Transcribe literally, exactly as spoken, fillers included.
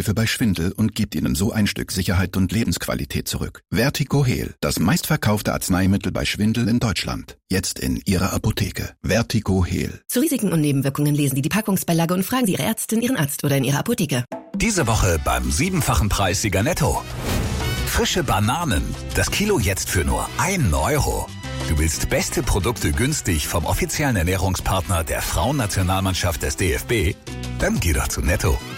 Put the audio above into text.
Hilfe bei Schwindel und gibt Ihnen so ein Stück Sicherheit und Lebensqualität zurück. Vertigo-Heal, das meistverkaufte Arzneimittel bei Schwindel in Deutschland. Jetzt in Ihrer Apotheke. Vertigo-Heal. Zu Risiken und Nebenwirkungen lesen Sie die Packungsbeilage und fragen Sie Ihre Ärztin, Ihren Arzt oder in Ihrer Apotheke. Diese Woche beim siebenfachen Preissieger Netto. Frische Bananen. Das Kilo jetzt für nur einen Euro. Du willst beste Produkte günstig vom offiziellen Ernährungspartner der Frauennationalmannschaft des D F B? Dann geh doch zu Netto.